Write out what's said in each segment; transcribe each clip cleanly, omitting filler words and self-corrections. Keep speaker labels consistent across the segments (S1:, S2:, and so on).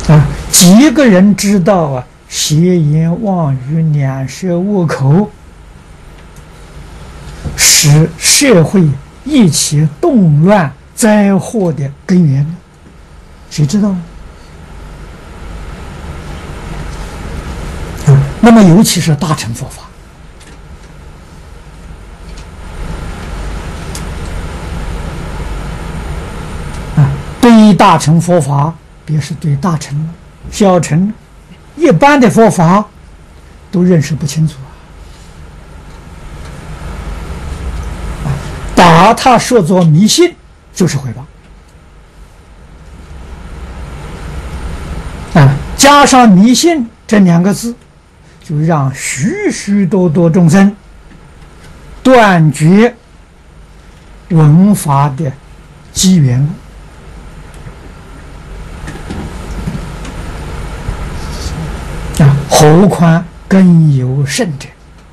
S1: 几个人知道邪言妄语、两舌恶口，使社会一起动乱灾祸的根源呢？谁知道呢？那么尤其是大乘佛法，对于大乘佛法，别是对大乘、小乘、一般的佛法都认识不清楚把它说作迷信，就是毁谤加上迷信这两个字，就让许许多多众生断绝闻法的机缘了。何况更有甚者，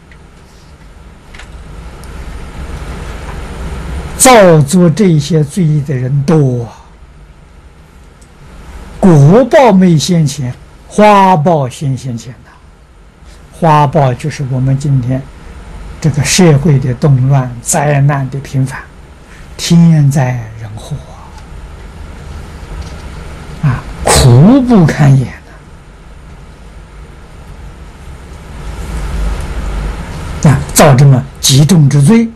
S1: 造作这些罪的人多果报没现前，花报先现前的。花报就是我们今天这个社会的动乱、灾难的频繁，天灾人祸苦不堪言造这么极重之罪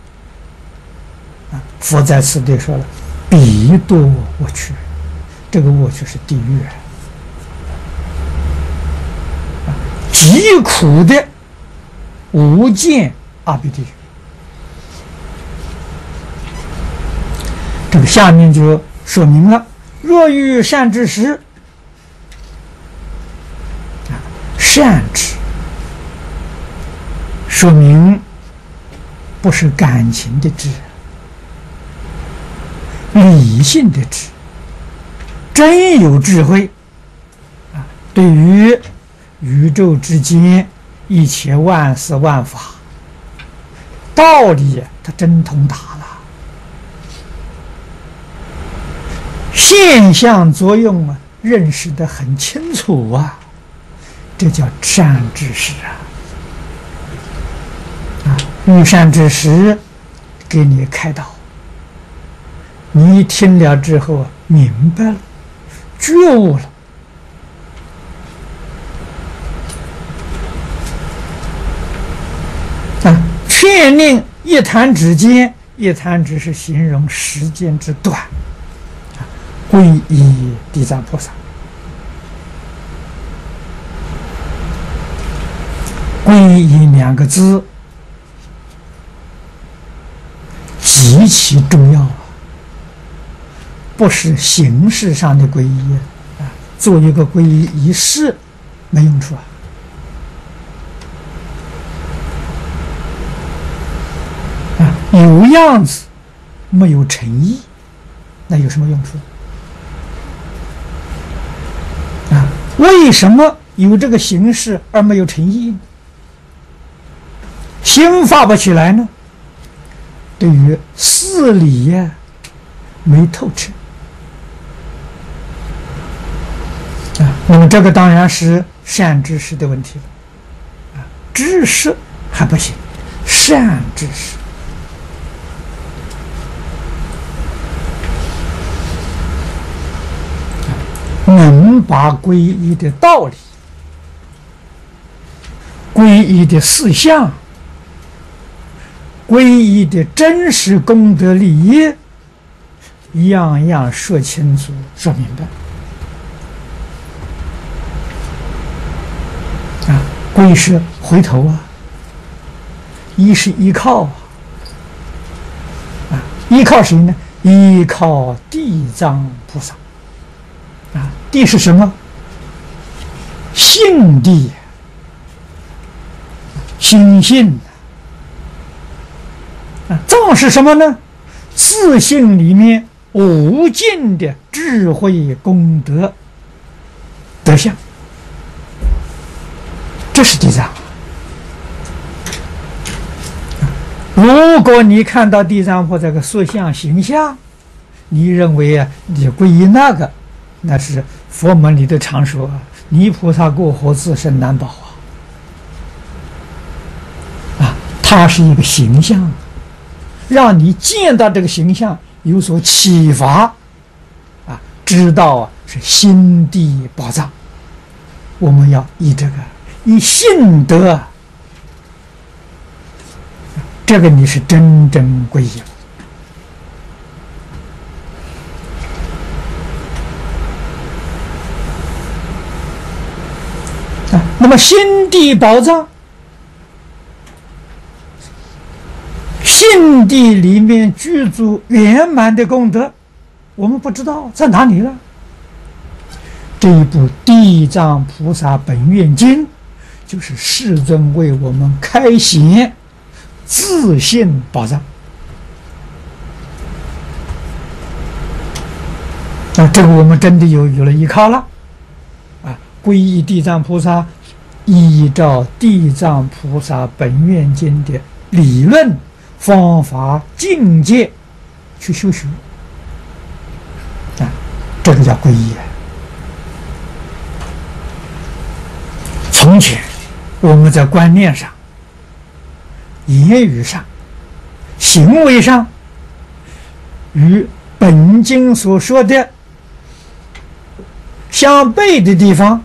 S1: 佛在此地说了，彼多我趣，这个我趣是地狱极苦的无间阿鼻地狱。这个下面就说明了，若遇善知识，善知说明不是感情的知，理性的知，真有智慧对于宇宙之间一切万事万法道理他真通达了，现象作用认识得很清楚这叫善知识遇善知识给你开导，你听了之后明白了，觉悟了劝令一弹指间，一弹指是形容时间之短皈依地藏菩萨，皈依两个字极其重要不是形式上的皈依做一个皈依仪式没用处有样子没有诚意，那有什么用处为什么有这个形式而没有诚意呢？心发不起来呢？对于事理没透彻那么这个当然是善知识的问题了知识还不行，善知识能把皈依的道理、皈依的事项、皈依的真实功德利益样样说清楚说明白皈是回头依是依靠依靠谁呢？依靠地藏菩萨地是什么？性地，心性藏是什么呢？自性里面无尽的智慧功德德相，这是地藏。如果你看到地藏菩萨这个塑像形象，你认为你皈依那个那是佛门里的常说啊，泥菩萨过河，自身难保啊！它是一个形象，让你见到这个形象有所启发啊，知道啊是心地宝藏。我们要以这个以信德，这个你是真正皈依了。那么心地宝藏，心地里面具足圆满的功德，我们不知道在哪里了。这一部《地藏菩萨本愿经》就是世尊为我们开显自信宝藏。那这个我们真的有了依靠了啊！皈依地藏菩萨，依照地藏菩萨本愿经的理论、方法、境界去修学啊，这个叫皈依。从前我们在观念上、言语上、行为上，与本经所说的相悖的地方，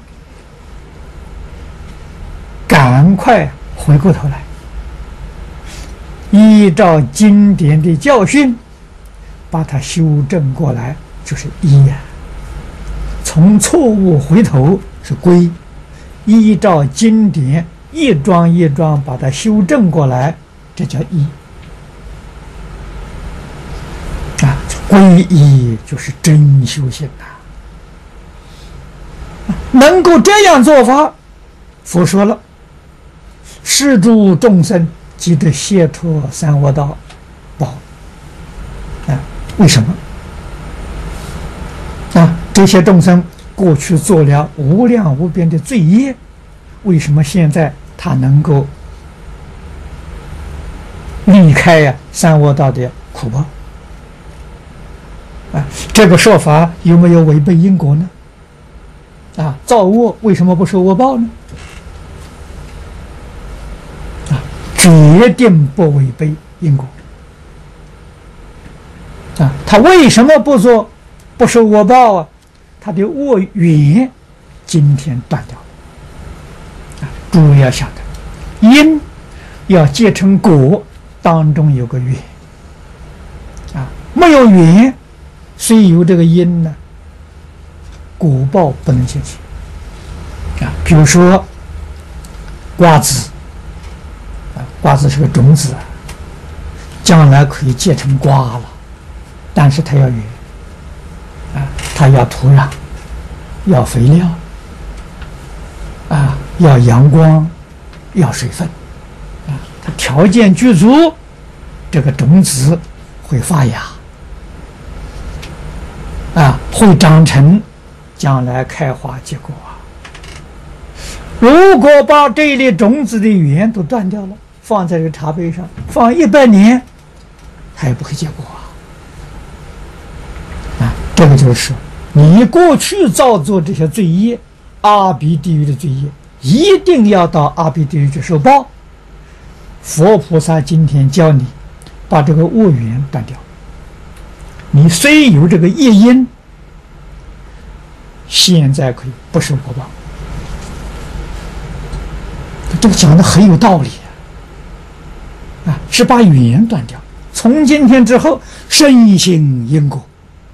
S1: 赶快回过头来，依照经典的教训，把它修正过来，就是依啊。从错误回头是归，依照经典一桩一桩把它修正过来，这叫依啊。皈依就是真修行呐。能够这样做法，佛说了，是诸众生即得解脱三恶道报啊。为什么啊？这些众生过去做了无量无边的罪业，为什么现在他能够离开三恶道的苦报啊？这个说法有没有违背因果呢？啊，造恶为什么不受恶报呢？啊，决定不违背因果。啊，他为什么不受恶报啊？他的恶缘今天断掉了。啊，诸位要晓得，因要结成果，当中有个缘。啊，没有缘，虽有这个因呢，果报不能现行啊。比如说瓜子啊，瓜子是个种子啊，将来可以结成瓜了，但是它要缘啊，它要土壤，要肥料啊，要阳光，要水分啊，它条件具足，这个种子会发芽啊，会长成，将来开花结果啊。如果把这一类种子的缘都断掉了，放在这个茶杯上放100年，它也不会结果啊。这个就是说，你过去造作这些罪业，阿鼻地狱的罪业，一定要到阿鼻地狱去受报。佛菩萨今天教你把这个恶缘断掉，你虽有这个业因，现在可以不受果报。这个讲的很有道理啊，是把缘断掉。从今天之后，深信因果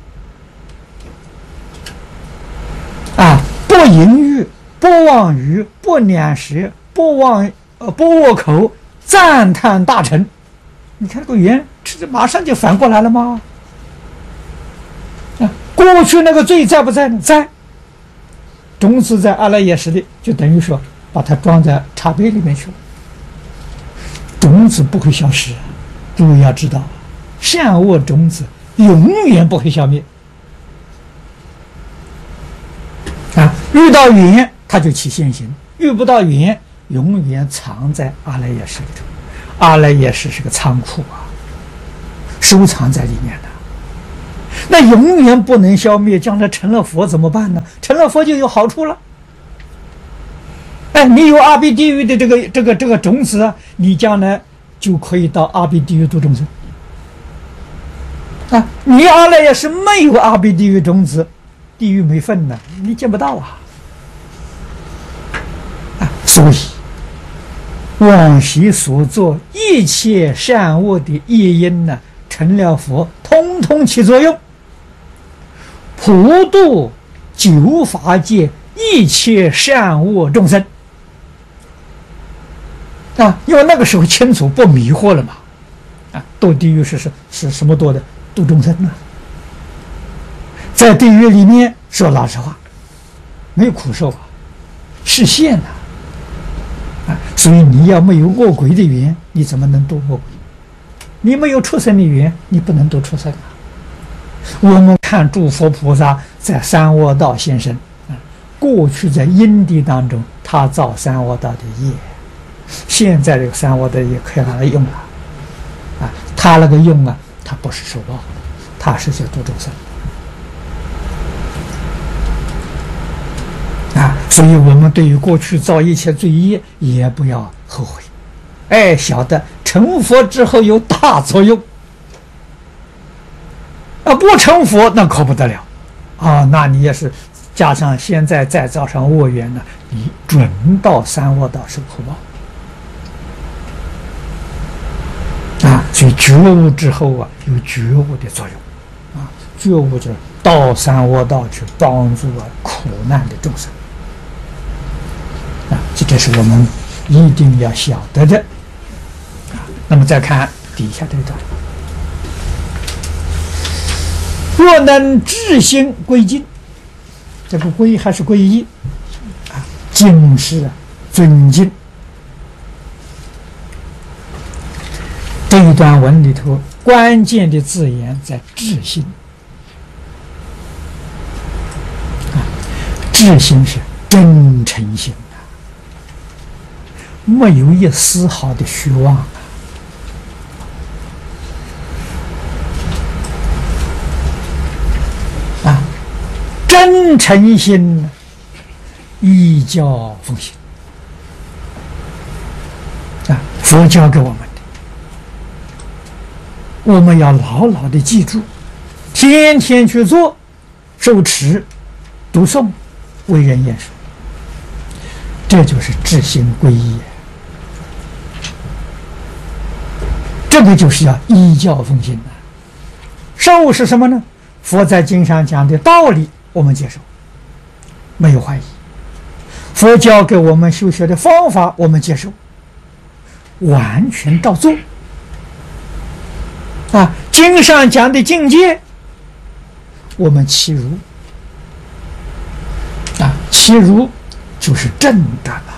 S1: 啊，不淫欲，不妄语，不两舌，不恶口，赞叹大乘。你看这个缘，这马上就反过来了吗？啊，过去那个罪在不在呢？在。种子在阿赖耶识里，就等于说把它装在茶杯里面去了，种子不会消失。诸位要知道，善恶种子永远不会消灭啊！遇到缘它就起现行，遇不到缘永远藏在阿赖耶识里头。阿赖耶识是个仓库啊，收藏在里面的。 那永远不能消灭，将来成了佛怎么办呢？成了佛就有好处了。哎，你有阿鼻地狱的这个种子啊，你将来就可以到阿鼻地狱度众生。啊，你阿赖耶识没有阿鼻地狱种子，地狱没份呢，你见不到啊。啊，所以往昔所做一切善恶的业因呢，成了佛，通通起作用，普度九法界一切善恶众生。啊，因为那个时候清楚不迷惑了嘛。啊，堕地狱是什么堕的？度众生啊。在地狱里面说老实话，没有苦受啊，是现呐。啊，所以你要没有恶鬼的缘，你怎么能度恶鬼？你没有畜生的缘，你不能度畜生啊。我们看诸佛菩萨在三恶道现身啊，过去在因地当中，他造三恶道的业，现在这个三恶道业可以拿来用了啊。他那个用啊，他不是受报，他是在度众生啊。所以我们对于过去造一切罪业也不要后悔，哎，晓得成佛之后有大作用啊，不成佛那可不得了啊，那你也是加上现在再造上恶缘呢，你准到三恶道受苦报啊。所以觉悟之后啊，有觉悟的作用啊，觉悟就是到三恶道去帮助苦难的众生啊，这是我们一定要晓得的啊。那么再看底下这段，若能至心归敬，这个归还是皈依啊，敬是尊敬。这一段文里头关键的字眼在至心啊，至心是真诚心啊，没有一丝毫的虚妄啊，真诚心依教奉行啊，佛教给我们的，我们要牢牢的记住，天天去做，受持、读诵、为人演说，这就是至心皈依。这个就是要依教奉行的。受是什么呢？佛在经上讲的道理，我们接受，没有怀疑；佛教给我们修学的方法，我们接受，完全照做。啊，经上讲的境界，我们契如啊，契如就是正的了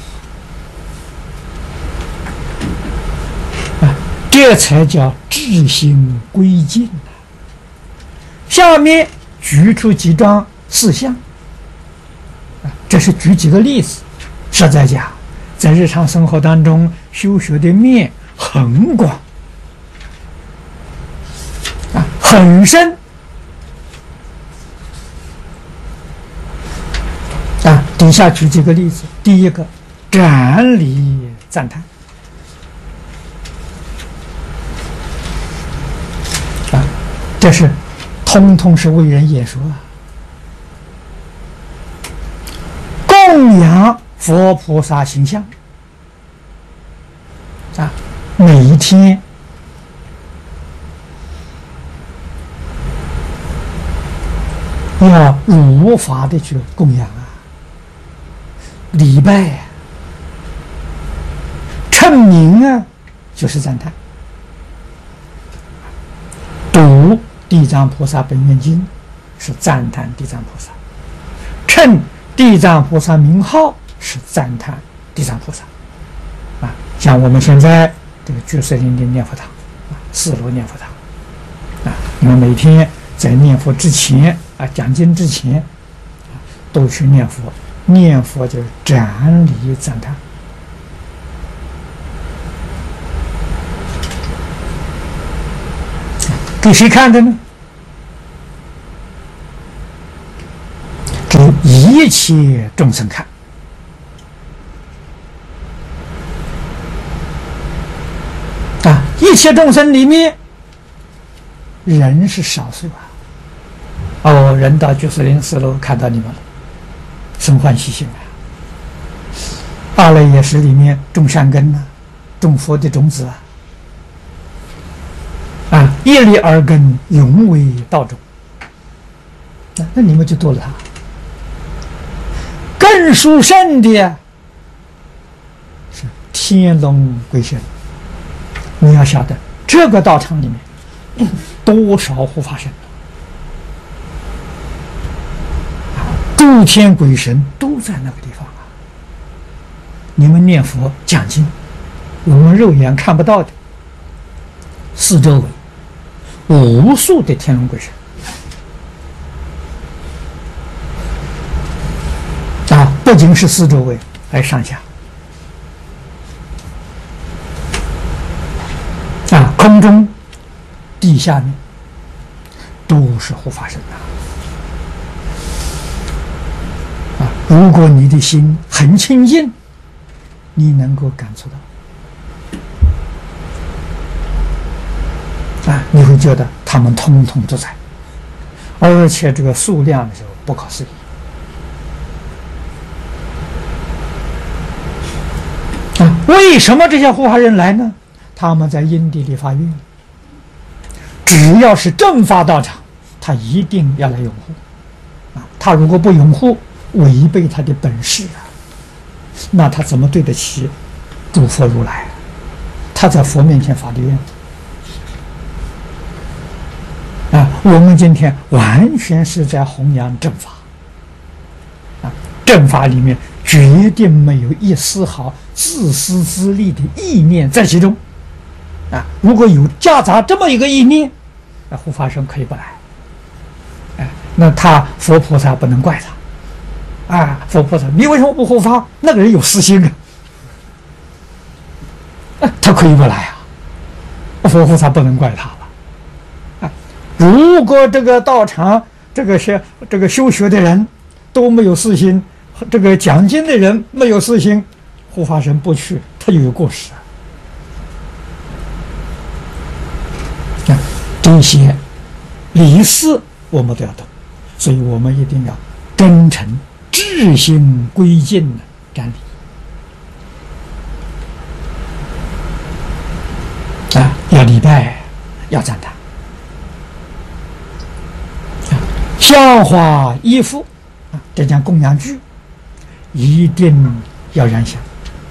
S1: 啊，这才叫至心归敬啊。下面举出几桩事项啊，这是举几个例子，实在讲，在日常生活当中修学的面很广。很深啊！底下举几个例子。第一个，斩礼赞叹啊，这是通通是为人演说啊。供养佛菩萨形象啊，每一天要如法的去供养啊，礼拜啊，称名啊，就是赞叹。读地藏菩萨本愿经是赞叹地藏菩萨，称地藏菩萨名号是赞叹地藏菩萨啊。像我们现在这个居士林的念佛堂啊，4楼念佛堂啊，你们每天在念佛之前啊，讲经之前都去念佛，念佛就是斩礼赞叹。给谁看的呢？ 一切众生看。一切众生里面，人是少数啊。哦，人到940楼看到你们了，生欢喜心啊。阿赖耶识里面种善根啊，种佛的种子啊，一粒耳根，永为道种。那你们就多了他。更殊胜的是天龙归神。你要晓得，这个道场里面多少护法神，诸天鬼神都在那个地方啊。你们念佛讲经，我们肉眼看不到的，四周围无数的天龙鬼神不仅是四周围，还上下。空中、地下面都是护法神如果你的心很清净，你能够感触到你会觉得他们通通都在，而且这个数量的时候不可思议为什么这些护法人来呢？他们在因地里发愿，只要是正法道场，他一定要来拥护他如果不拥护，违背他的本事那他怎么对得起诸佛如来？他在佛面前发的愿我们今天完全是在弘扬正法正法里面绝对没有一丝毫自私自利的意念在其中如果有夹杂这么一个意念，护法神可以不来那他佛菩萨不能怪他佛菩萨你为什么不护法？那个人有私心他可以不来佛菩萨不能怪他了如果这个道场这个修学的人都没有私心，这个讲经的人没有私心，护法神不去，他就有过失这些理事我们都要懂，所以我们一定要真诚至心归敬的瞻礼要礼拜，要赞叹香花衣服这讲供养具一定要燃香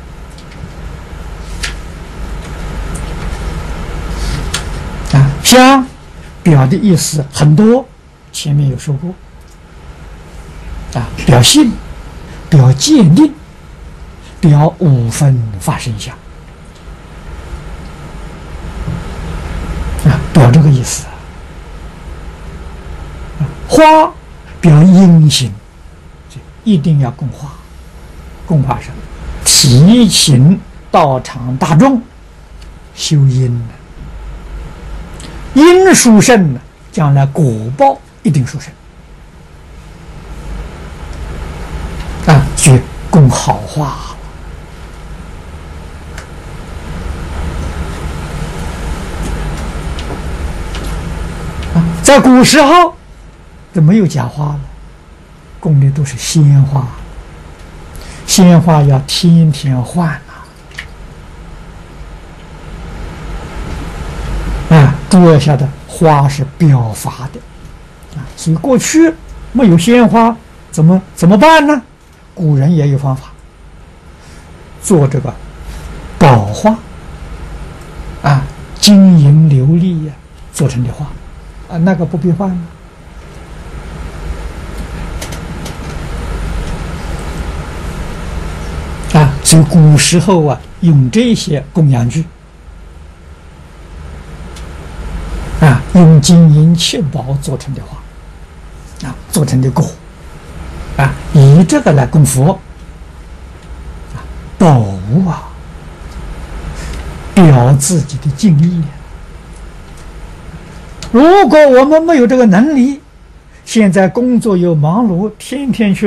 S1: 香表的意思很多，前面有说过表信，表鉴定，表五分法身相表这个意思花表因行，一定要供花，供花神提醒道场大众修因因殊胜将来果报一定殊胜所以供好花在古时候都没有假花了，供的都是鲜花，鲜花要天天换诸位晓得花是表法的所以过去没有鲜花怎么办呢？古人也有方法，做这个宝花金银琉璃做成的花那个不必换所以古时候用这些供养具用金银器宝做成的花做成的果以这个来供佛宝物表自己的敬意如果我们没有这个能力，现在工作又忙碌，天天去